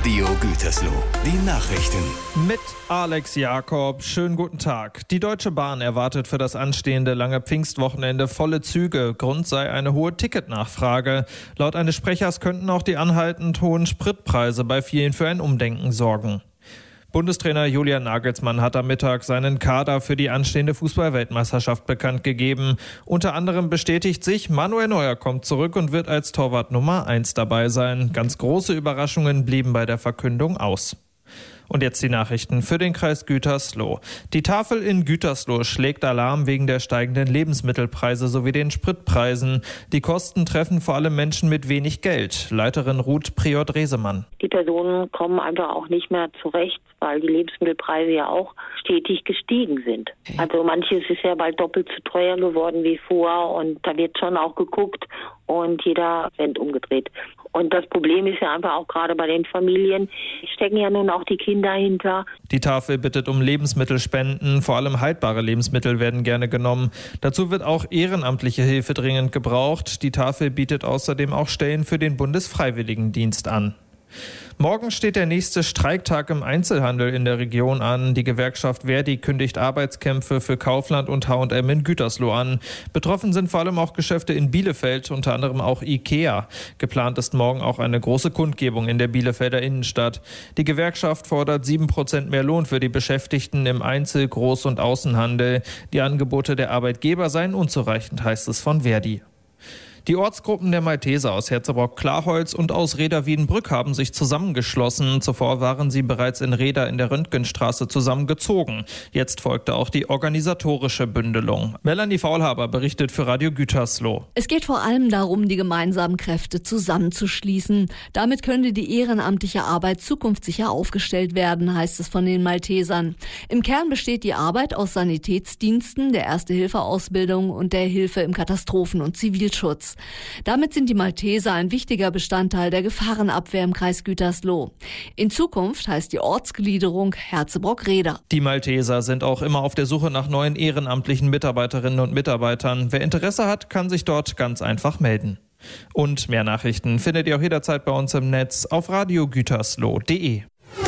Radio Gütersloh, die Nachrichten. Mit Alex Jakob, schönen guten Tag. Die Deutsche Bahn erwartet für das anstehende lange Pfingstwochenende volle Züge. Grund sei eine hohe Ticketnachfrage. Laut eines Sprechers könnten auch die anhaltend hohen Spritpreise bei vielen für ein Umdenken sorgen. Bundestrainer Julian Nagelsmann hat am Mittag seinen Kader für die anstehende Fußball-Weltmeisterschaft bekannt gegeben. Unter anderem bestätigt sich, Manuel Neuer kommt zurück und wird als Torwart Nummer 1 dabei sein. Ganz große Überraschungen blieben bei der Verkündung aus. Und jetzt die Nachrichten für den Kreis Gütersloh. Die Tafel in Gütersloh schlägt Alarm wegen der steigenden Lebensmittelpreise sowie den Spritpreisen. Die Kosten treffen vor allem Menschen mit wenig Geld. Leiterin Ruth Prior-Dresemann. Die Personen kommen einfach auch nicht mehr zurecht, weil die Lebensmittelpreise ja auch stetig gestiegen sind. Also manches ist ja bald doppelt so teuer geworden wie vor und da wird schon auch geguckt und jeder rennt umgedreht. Und das Problem ist ja einfach auch gerade bei den Familien, stecken ja nun auch die Kinder hinter. Die Tafel bittet um Lebensmittelspenden, vor allem haltbare Lebensmittel werden gerne genommen. Dazu wird auch ehrenamtliche Hilfe dringend gebraucht. Die Tafel bietet außerdem auch Stellen für den Bundesfreiwilligendienst an. Morgen steht der nächste Streiktag im Einzelhandel in der Region an. Die Gewerkschaft Verdi kündigt Arbeitskämpfe für Kaufland und H&M in Gütersloh an. Betroffen sind vor allem auch Geschäfte in Bielefeld, unter anderem auch IKEA. Geplant ist morgen auch eine große Kundgebung in der Bielefelder Innenstadt. Die Gewerkschaft fordert 7% mehr Lohn für die Beschäftigten im Einzel-, Groß- und Außenhandel. Die Angebote der Arbeitgeber seien unzureichend, heißt es von Verdi. Die Ortsgruppen der Malteser aus Herzebrock-Klarholz und aus Reda-Wiedenbrück haben sich zusammengeschlossen. Zuvor waren sie bereits in Reda in der Röntgenstraße zusammengezogen. Jetzt folgte auch die organisatorische Bündelung. Melanie Faulhaber berichtet für Radio Gütersloh. Es geht vor allem darum, die gemeinsamen Kräfte zusammenzuschließen. Damit könnte die ehrenamtliche Arbeit zukunftssicher aufgestellt werden, heißt es von den Maltesern. Im Kern besteht die Arbeit aus Sanitätsdiensten, der Erste-Hilfe-Ausbildung und der Hilfe im Katastrophen- und Zivilschutz. Damit sind die Malteser ein wichtiger Bestandteil der Gefahrenabwehr im Kreis Gütersloh. In Zukunft heißt die Ortsgliederung Herzebrock-Reda. Die Malteser sind auch immer auf der Suche nach neuen ehrenamtlichen Mitarbeiterinnen und Mitarbeitern. Wer Interesse hat, kann sich dort ganz einfach melden. Und mehr Nachrichten findet ihr auch jederzeit bei uns im Netz auf radiogütersloh.de.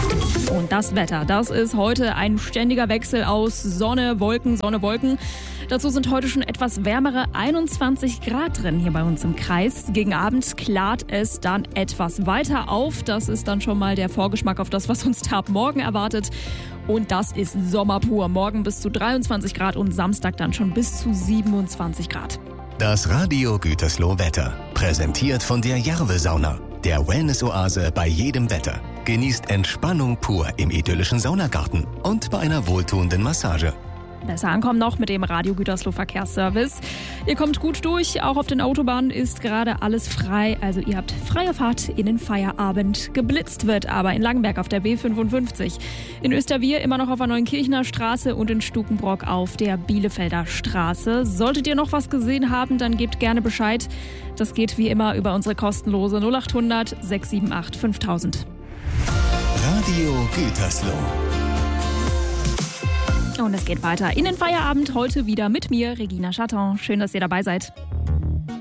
Und das Wetter, das ist heute ein ständiger Wechsel aus Sonne, Wolken, Sonne, Wolken. Dazu sind heute schon etwas wärmere 21 Grad drin hier bei uns im Kreis. Gegen Abend klart es dann etwas weiter auf. Das ist dann schon mal der Vorgeschmack auf das, was uns da ab morgen erwartet. Und das ist Sommer pur. Morgen bis zu 23 Grad und Samstag dann schon bis zu 27 Grad. Das Radio Gütersloh Wetter. Präsentiert von der Järve-Sauna. Der Wellness-Oase bei jedem Wetter. Genießt Entspannung pur im idyllischen Saunagarten und bei einer wohltuenden Massage. Besser ankommen noch mit dem Radio Gütersloh Verkehrsservice. Ihr kommt gut durch, auch auf den Autobahnen ist gerade alles frei. Also ihr habt freie Fahrt in den Feierabend. Geblitzt wird aber in Langenberg auf der B55. In Österwier immer noch auf der Neuenkirchener Straße und in Stukenbrock auf der Bielefelder Straße. Solltet ihr noch was gesehen haben, dann gebt gerne Bescheid. Das geht wie immer über unsere kostenlose 0800 678 5000. Radio Gütersloh. Und es geht weiter in den Feierabend heute wieder mit mir, Regina Chatton. Schön, dass ihr dabei seid.